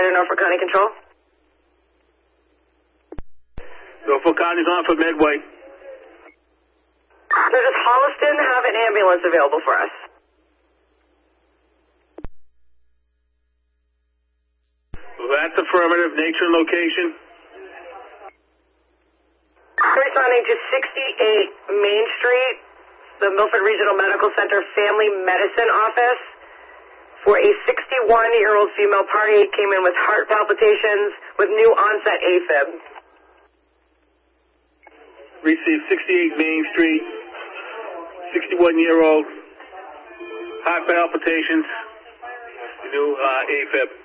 provider, Norfolk County Control. Norfolk County's on for Medway. So does Holliston have an ambulance available for us? That's affirmative. Nature and location. Responding to 68 Main Street, the Milford Regional Medical Center Family Medicine Office, for a 61-year-old female party came in with heart palpitations with new onset AFib. Received 68 Main Street, 61-year-old, heart palpitations, new AFib.